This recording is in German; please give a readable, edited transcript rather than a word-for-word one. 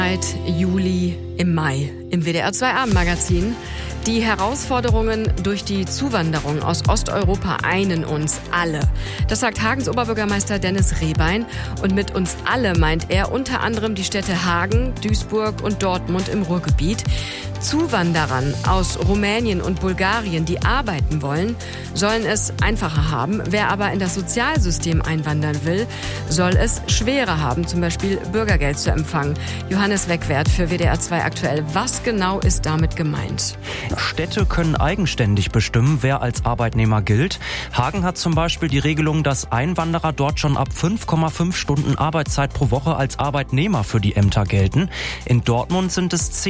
Juli im Mai im WDR 2 Abendmagazin. Die Herausforderungen durch die Zuwanderung aus Osteuropa einen uns alle. Das sagt Hagens Oberbürgermeister Dennis Rehbein. Und mit uns alle meint er unter anderem die Städte Hagen, Duisburg und Dortmund im Ruhrgebiet. Zuwanderern aus Rumänien und Bulgarien, die arbeiten wollen, sollen es einfacher haben. Wer aber in das Sozialsystem einwandern will, soll es schwerer haben, zum Beispiel Bürgergeld zu empfangen. Johannes Wegwert für WDR 2 aktuell. Was genau ist damit gemeint? Städte können eigenständig bestimmen, wer als Arbeitnehmer gilt. Hagen hat zum Beispiel die Regelung, dass Einwanderer dort schon ab 5,5 Stunden Arbeitszeit pro Woche als Arbeitnehmer für die Ämter gelten. In Dortmund sind es 10